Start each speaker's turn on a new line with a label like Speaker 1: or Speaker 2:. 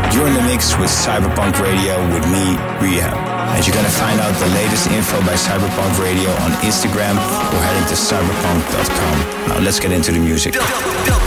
Speaker 1: You're in the mix with Cyberpunk Radio with me, Rehab. And you're gonna find out the latest info by Cyberpunk Radio on Instagram or heading to cyberpunk.com. Now let's get into the music.